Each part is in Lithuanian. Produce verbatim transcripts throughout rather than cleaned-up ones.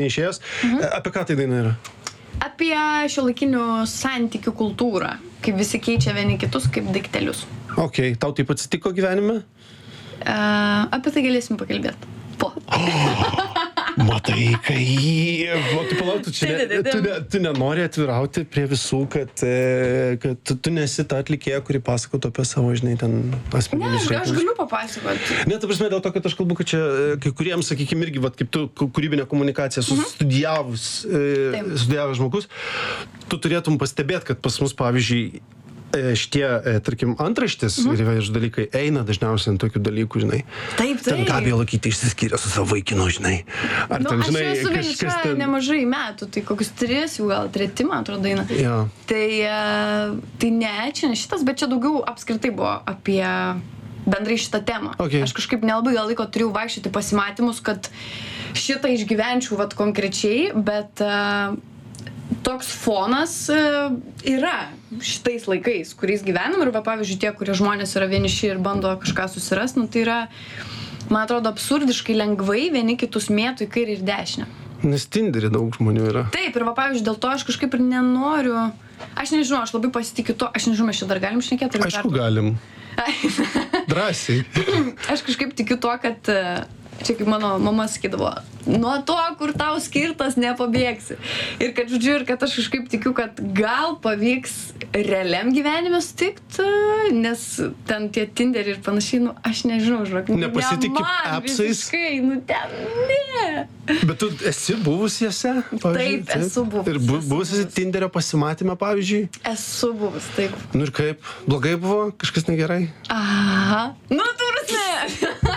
išėjęs. Mhm. Apie ką tai daina yra? Apie šiuolaikinių santykių kultūrą, kaip visi keičia vieni kitus kaip daiktelius. Ok, tau taip atsitiko gyvenime? Uh, apie tai galėsim pakalbėti. Po. Matai, kai... O, tu palauk, tu, čia ne, tu, ne, tu nenori atvirauti prie visų, kad, kad tu, tu nesi ta atlikėja, kuri pasakotų apie savo, žinai, ten asmeninius reikalus. Ne, aš galiu papasakoti. Ne, ta prasme, dėl to, kad aš kalbu, kad čia kai kuriems, sakykime, irgi, vat, kaip tu kūrybinę komunikaciją sustudijavus, mhm. studijavęs žmogus, tu turėtum pastebėti, kad pas mus, pavyzdžiui, šitie, tarkim, antraštės mhm. ir įvairūs dalykai eina dažniausiai ant tokių dalykų, žinai. Taip, taip. Ten Gabija Lukytė išsiskyrė su savo vaikinu, žinai. Ar nu, ten, žinai, aš esu vieniša ten... nemažai metų, tai kokius tris, jau gal treti, man atrodo, daina. Ja. Tai, tai ne, čia ne šitas, bet čia daugiau apskritai buvo apie bendrai šitą temą. Okay. Aš kažkaip nelabai gal laiko turėjau vaikščioti pasimatymus, kad šitą išgyvenčiau vat konkrečiai, bet... Uh, toks fonas yra šitais laikais, kuriais gyvenam, ir va, pavyzdžiui, tie, kurie žmonės yra vieniši ir bando kažką susirasti, nu, tai yra, man atrodo, absurdiškai lengvai vieni kitus mėtų į kairę ir dešinę. Nes Tinderį daug žmonių yra. Taip, ir va, pavyzdžiui, dėl to aš kažkaip ir nenoriu, aš nežinau, aš labai pasitikiu to, aš nežinau, mes čia dar galim šnekėti. Aišku, galim. Drąsiai. Aš kažkaip tikiu to, kad... Čia kaip mano mama sakydavo, nuo to, kur tau skirtas, nepabėgsi. Ir kad, žodžiu, ir kad aš kažkaip tikiu, kad gal pavyks realiam gyvenime sutikti, nes ten tie Tinderiai ir panašiai, nu, aš nežinau, žinok. Nepasitiki appsais? Visiškai, nu, ten, ne. Bet tu esi buvus jose? Taip, taip, esu buvus. Ir bu, buvus esi Tinderio pasimatymę, pavyzdžiui? Esu buvus, taip. Nu ir kaip? Blogai buvo? Kažkas negerai? Aha. Nu, turus ne.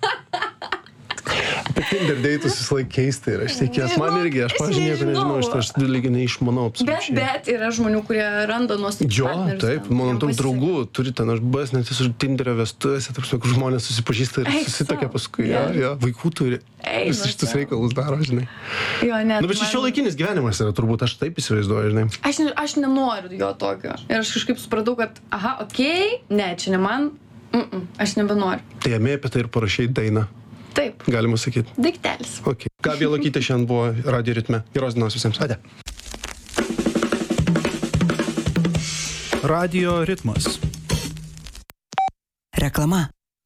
Apie Tinder deitus visą laiką keista ir aš tikėjęs, man irgi, aš, pavyzdžiui, nieko nežinau, aš aš dalykai neišmanau absoliučiai. Bet, bet yra žmonių, kurie randa nuostabius partnerius. Jo, taip, mano tam draugų turi ten, aš buvęs net esu Tinderio vestuvėse, taip, kur žmonės susipažįsta ir susitokia paskui, ja, ja, vaikų turi. Visus šitus reikalus daro, žinai. Jo, net. Nu, bet čia šiuolaikinis gyvenimas yra, turbūt, aš taip įsivaizduoju, žinai. Aš, aš nenoriu jo tokio. Ir aš kažkaip supratau, kad, aha, okei, okay, ne, čia ne man, mm -mm, aš nebenoriu. Tai ėmė apie tai ir parašai dainą. Taip. Galima sakyti. Daiktelis. Okay. Gabija Lukytė šiandien buvo Radio Ritme. Geros dienos visiems. Ate. Radio Ritmas. Reklama.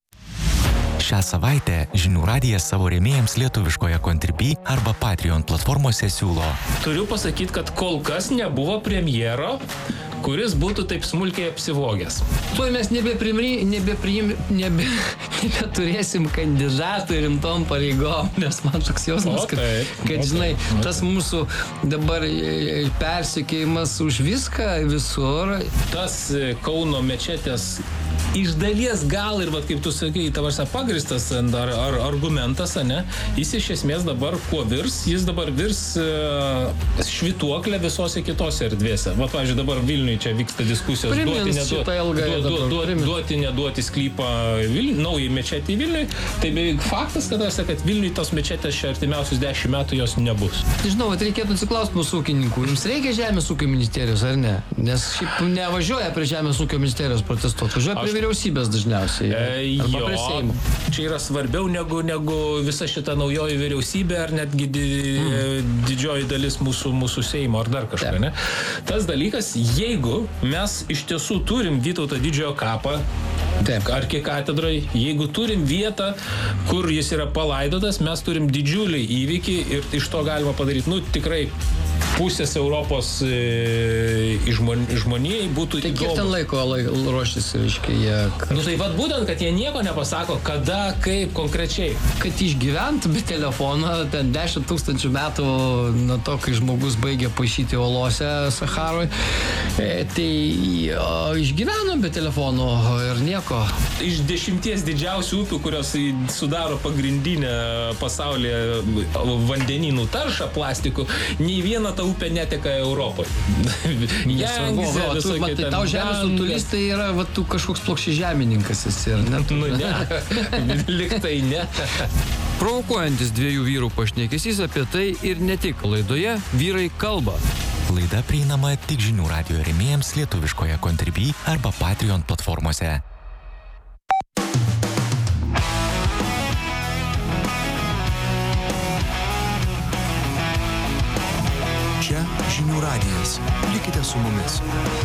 Šią savaitę Žinių radijas savo rėmėjams lietuviškoje Contribui arba Patreon platformose siūlo. Turiu pasakyti, kad kol kas nebuvo premjero, kuris būtų taip smulkiai apsivogęs. Tuoj mes nebepriimri, nebepriim, nebe, nebeturėsim kandidatų rimtom pareigom, nes man toks jausmas, kad, kad žinai, tas mūsų dabar persekėjimas už viską visur. Tas Kauno mečetės iš dalies gal ir, vat, kaip tu sakai, tavarsą pagristas ar, ar argumentas, ne? Jis iš esmės dabar kuo virs? Jis dabar virs uh, švituoklę visose kitose erdvėse. Vat, pavyzdžiui, dabar Vilniui čia vyksta diskusijos duoti, neduoti, duoti, duoti, duoti, neduoti sklypą Vilniui, naujai mečetį Vilniui. Tai beveik faktas, kad, kad Vilniui tos mečetės čia artimiausius dešimt metų jos nebus. Žinau, kad reikėtų atsiklausti mūsų ūkininkų. Jums reikia Žemės ūkio ministerijos, ar ne? Nes šiaip nevažiuoja prie Žemės ūkio ministerijos protestuoti. Važiuoja prie vyriausybės dažniausiai. E, arba jo, prie Seimo. Čia yra svarbiau negu, negu visa šita naujoji vyriausybė ar netgi di, mm. didžioji dalis mūsų, mūsų Seimo ar dar kažką, ne? Tas dalykas, jeigu mes iš tiesų turim Vytauto didžiojo kapą, Taip. Arkikatedroj, jeigu turim vietą, kur jis yra palaidotas, mes turim didžiulį įvykį ir iš to galima padaryti, nu, tikrai pusės Europos e, žmonijai būtų tai įdomu. Tai kiek ten laiko laik, ruoštis, reiškia, jie... Nu tai vad būtent, kad jie nieko nepasako, kada, kaip, konkrečiai. Kad išgyvent be telefono, ten dešimt tūkstančių metų nuo to, kai žmogus baigė paišyti olose Saharoj, e, tai o, išgyveno be telefono ir nieko. Iš dešimties didžiausių upių, kurios sudaro pagrindinę pasaulyje vandenynų taršą plastikų, nei viena ta upė neteka Europoje. Nesvarbu, va, tu, matai, tau žemės rutulys tai yra, va, tu kažkoks plokščiažemininkas esi, ar ne? Nu ne, liktai ne. Provokuojantis dviejų vyrų pašnekesys apie tai ir ne tik laidoje Vyrai kalba. Laida prieinama tik Žinių radijo rėmėjams lietuviškoje Contribui arba Patreon platformose. žinių radijas. Likite su mumis.